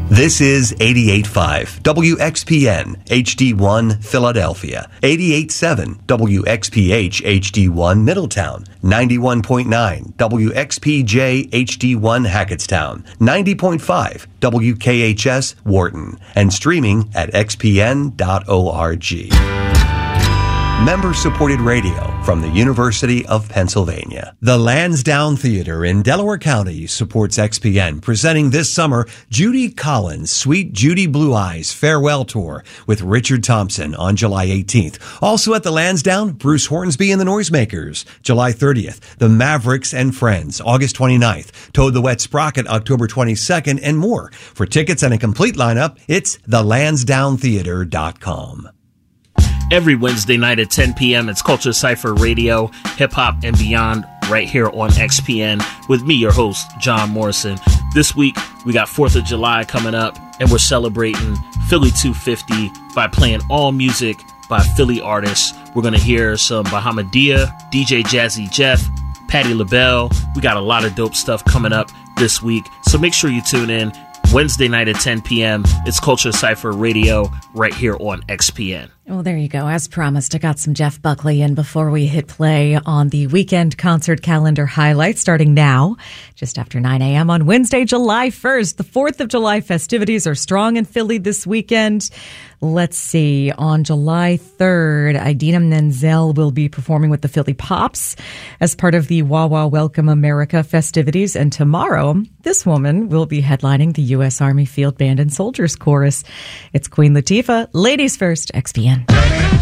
This is 88.5 WXPN HD1 Philadelphia, 88.7 WXPH HD1 Middletown, 91.9 WXPJ HD1 Hackettstown, 90.5 WKHS Wharton, and streaming at xpn.org. Member-supported radio from the University of Pennsylvania. The Lansdowne Theater in Delaware County supports XPN, presenting this summer Judy Collins' Sweet Judy Blue Eyes Farewell Tour with Richard Thompson on July 18th. Also at the Lansdowne, Bruce Hornsby and the Noisemakers, July 30th. The Mavericks and Friends, August 29th. Toad the Wet Sprocket, October 22nd, and more. For tickets and a complete lineup, it's thelansdownetheater.com. Every Wednesday night at 10 p.m., it's Culture Cypher Radio, Hip Hop and Beyond, right here on XPN, with me, your host, John Morrison. This week, we got 4th of July coming up, and we're celebrating Philly 250 by playing all music by Philly artists. We're going to hear some Bahamadia, DJ Jazzy Jeff, Patti LaBelle. We got a lot of dope stuff coming up this week, so make sure you tune in. Wednesday night at 10 p.m., it's Culture Cypher Radio right here on XPN. Well, there you go. As promised, I got some Jeff Buckley in before we hit play on the weekend concert calendar highlights starting now, just after 9 a.m. on Wednesday, July 1st. The 4th of July festivities are strong in Philly this weekend. Let's see. On July 3rd, Idina Menzel will be performing with the Philly Pops as part of the Wah Wah Welcome America festivities. And tomorrow, this woman will be headlining the U.S. Army Field Band and Soldiers Chorus. It's Queen Latifah. Ladies first, XPN.